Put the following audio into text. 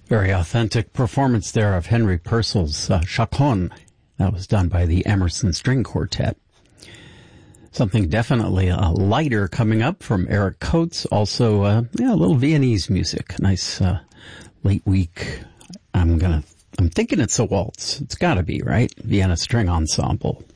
Very authentic performance there of Henry Purcell's Chaconne. That was done by the Emerson String Quartet. Something definitely lighter coming up from Eric Coates. Also, a little Viennese music. Nice late week. I'm thinking it's a waltz. It's got to be, right? Vienna String Ensemble.